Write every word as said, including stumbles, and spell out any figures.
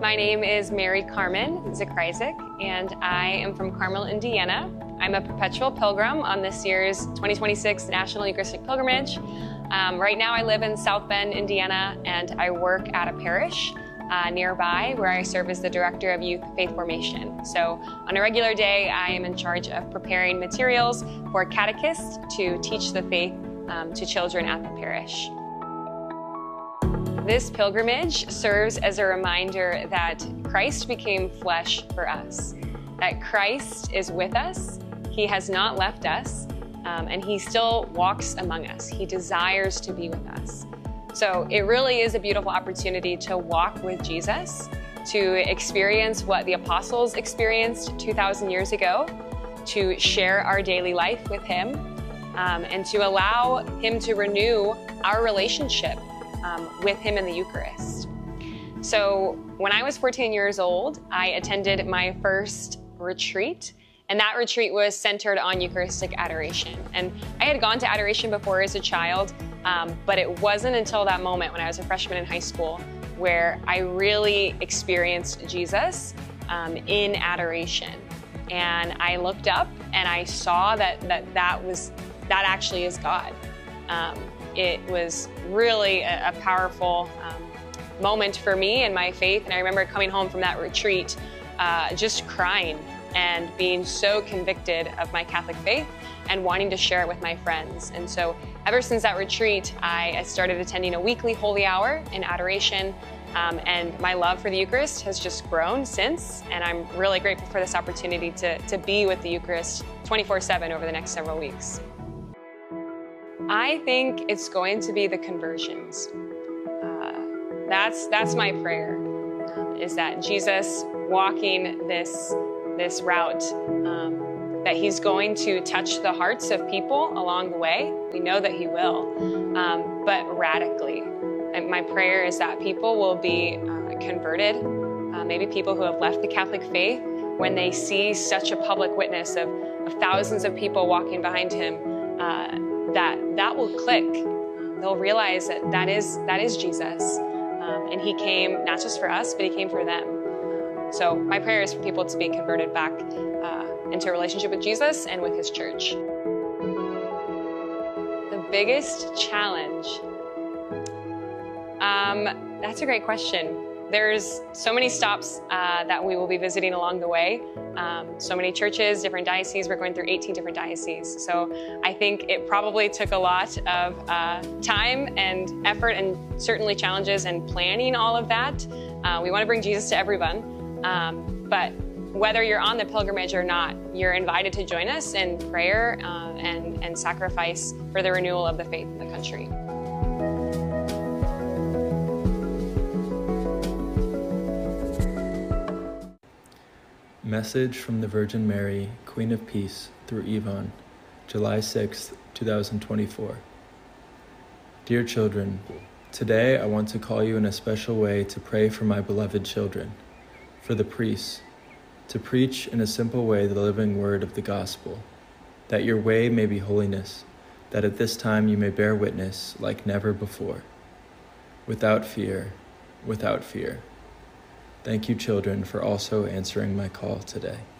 My name is Mary Carmen Zakryzik, and I am from Carmel, Indiana. I'm a perpetual pilgrim on this year's twenty twenty-six National Eucharistic Pilgrimage. Um, right now I live in South Bend, Indiana, and I work at a parish uh, nearby where I serve as the Director of Youth Faith Formation. So on a regular day, I am in charge of preparing materials for catechists to teach the faith um, to children at the parish. This pilgrimage serves as a reminder that Christ became flesh for us, that Christ is with us, He has not left us, um, and He still walks among us. He desires to be with us. So it really is a beautiful opportunity to walk with Jesus, to experience what the apostles experienced two thousand years ago, to share our daily life with Him, um, and to allow Him to renew our relationship Um, with Him in the Eucharist. So when I was fourteen years old, I attended my first retreat, and that retreat was centered on Eucharistic adoration. And I had gone to adoration before as a child, um, but it wasn't until that moment when I was a freshman in high school where I really experienced Jesus um, in adoration. And I looked up and I saw that that, that, was, that actually is God. Um, It was really a, a powerful um, moment for me and my faith. And I remember coming home from that retreat uh, just crying and being so convicted of my Catholic faith and wanting to share it with my friends. And so ever since that retreat, I, I started attending a weekly holy hour in adoration. Um, and my love for the Eucharist has just grown since. And I'm really grateful for this opportunity to, to be with the Eucharist twenty-four seven over the next several weeks. I think it's going to be the conversions. Uh, that's that's my prayer, um, is that Jesus walking this, this route, um, that He's going to touch the hearts of people along the way. We know that He will, um, but radically. And my prayer is that people will be uh, converted, uh, maybe people who have left the Catholic faith, when they see such a public witness of, of thousands of people walking behind Him, uh, that that will click. Um, they'll realize that that is, that is Jesus. Um, and He came not just for us, but He came for them. Um, so my prayer is for people to be converted back uh, into a relationship with Jesus and with His church. The biggest challenge? Um, that's a great question. There's so many stops uh, that we will be visiting along the way. Um, so many churches, different dioceses. We're going through eighteen different dioceses. So I think it probably took a lot of uh, time and effort and certainly challenges and planning all of that. Uh, we want to bring Jesus to everyone. Um, but whether you're on the pilgrimage or not, you're invited to join us in prayer uh, and, and sacrifice for the renewal of the faith in the country. Message from the Virgin Mary, Queen of Peace, through Yvonne, July sixth, two thousand twenty-four. Dear children, today I want to call you in a special way to pray for my beloved children, for the priests, to preach in a simple way the living word of the gospel, that your way may be holiness, that at this time you may bear witness like never before. Without fear, without fear. Thank you, children, for also answering my call today.